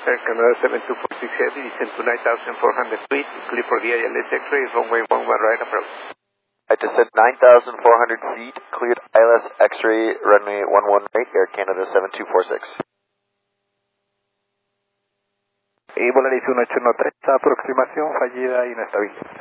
Air Canada 7246 Heavy, descend to 9,400 feet, clear for the ILS X-ray, runway 11 right approach. I descend 9,400 feet, cleared ILS X-ray, runway 11 right, Air Canada 7246. Y Volaris 1813, aproximación fallida inestable.